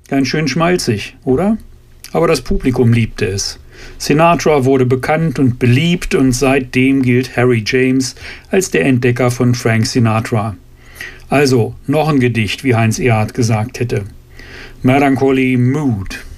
Ganz schön schmalzig, oder? Aber das Publikum liebte es. Sinatra wurde bekannt und beliebt und seitdem gilt Harry James als der Entdecker von Frank Sinatra. Also noch ein Gedicht, wie Heinz Erhardt gesagt hätte. Melancholy Mood.